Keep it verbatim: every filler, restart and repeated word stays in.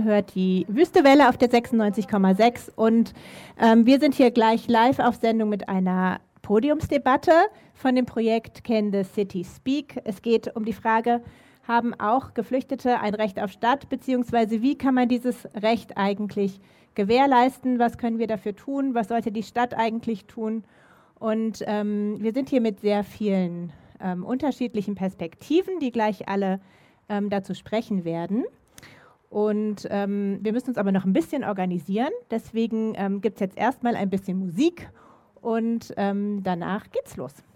hört die Wüstewelle auf der sechsundneunzig Komma sechs und ähm, wir sind hier gleich live auf Sendung mit einer Podiumsdebatte von dem Projekt Can the City Speak. Es geht um die Frage, haben auch Geflüchtete ein Recht auf Stadt, beziehungsweise wie kann man dieses Recht eigentlich gewährleisten? Was können wir dafür tun? Was sollte die Stadt eigentlich tun? Und ähm, wir sind hier mit sehr vielen ähm, unterschiedlichen Perspektiven, die gleich alle ähm, dazu sprechen werden. Und ähm, wir müssen uns aber noch ein bisschen organisieren. Deswegen ähm, gibt es jetzt erstmal ein bisschen Musik und ähm, danach geht's los.